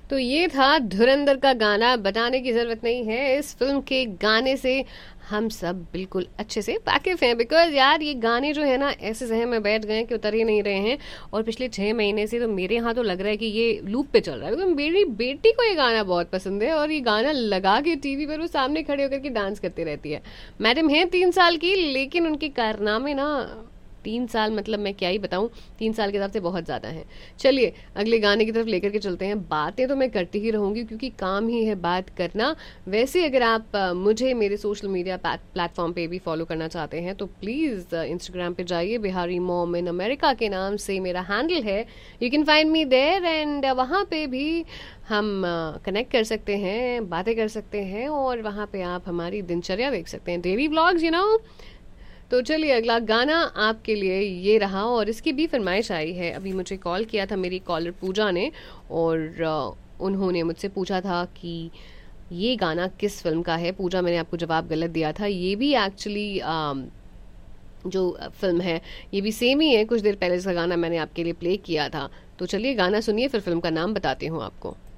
तो ये था धुरंधर का गाना। बताने की जरूरत नहीं है, इस फिल्म के गाने से हम सब बिल्कुल अच्छे से वाकिफ हैं। बिकॉज यार ये गाने जो है ना ऐसे जहन में बैठ गए हैं कि उतर ही नहीं रहे हैं। और पिछले 6 महीने से तो मेरे यहाँ तो लग रहा है कि ये लूप पे चल रहा है, क्योंकि मेरी बेटी को ये गाना बहुत पसंद है और ये गाना लगा के टीवी पर वो सामने खड़े होकर के डांस करती रहती है। मैडम है 3 साल की, लेकिन उनके कारनामे ना 3 साल मतलब मैं क्या ही बताऊं, 3 साल के हिसाब से बहुत ज़्यादा है। चलिए अगले गाने की तरफ लेकर के चलते हैं। बातें तो मैं करती ही रहूंगी क्योंकि काम ही है बात करना। वैसे अगर आप मुझे मेरे सोशल मीडिया प्लेटफॉर्म पे भी फॉलो करना चाहते हैं तो प्लीज़ इंस्टाग्राम पे जाइए, बिहारी मॉम इन अमेरिका के नाम से मेरा हैंडल है। You can find me there and वहाँ पे भी हम कनेक्ट कर सकते हैं, बातें कर सकते हैं और वहाँ पे आप हमारी दिनचर्या देख सकते हैं, डेली व्लॉग्स तो चलिए अगला गाना आपके लिए ये रहा। और इसकी भी फरमाइश आई है, अभी मुझे कॉल किया था मेरी कॉलर पूजा ने और उन्होंने मुझसे पूछा था कि ये गाना किस फिल्म का है। पूजा, मैंने आपको जवाब गलत दिया था, ये भी एक्चुअली जो फिल्म है ये भी सेम ही है। कुछ देर पहले इसका गाना मैंने आपके लिए प्ले किया था। तो चलिए गाना सुनिए, फिर फिल्म का नाम बताती हूँ आपको।